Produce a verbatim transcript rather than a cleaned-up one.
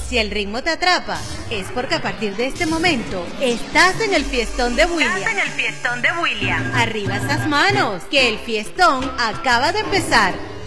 Si el ritmo te atrapa, es porque a partir de este momento estás en el fiestón de William. Estás en el fiestón de William. Arriba esas manos, que el fiestón acaba de empezar.